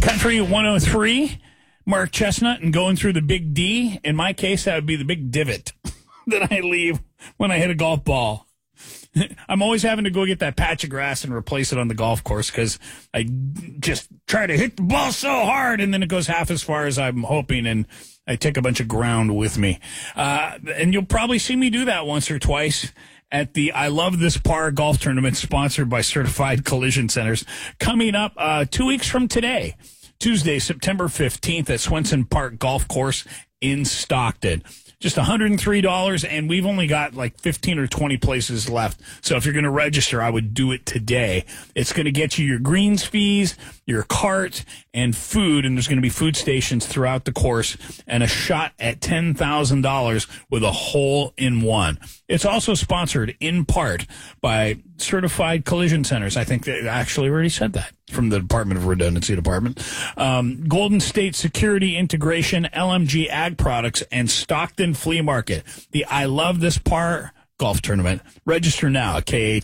Country 103, Mark Chestnut, and going through the big D. In my case, that would be the big divot that I leave when I hit a golf ball. I'm always having to go get that patch of grass and replace it on the golf course because I just try to hit the ball so hard and then it goes half as far as I'm hoping, and I take a bunch of ground with me. And you'll probably see me do that once or twice at the I Love This Par golf tournament sponsored by Certified Collision Centers. Coming up 2 weeks from today, Tuesday, September 15th at Swenson Park Golf Course in Stockton. Just $103, and we've only got like 15 or 20 places left. So if you're going to register, I would do it today. It's going to get you your greens fees, your cart, and food, and there's going to be food stations throughout the course, and a shot at $10,000 with a hole-in-one. It's also sponsored in part by Certified Collision Centers. I think they actually already said that from the Department of Redundancy Department. Golden State Security Integration, LMG Ag Products, and Stockton Flea Market. The I Love This Par golf tournament. Register now at KAT.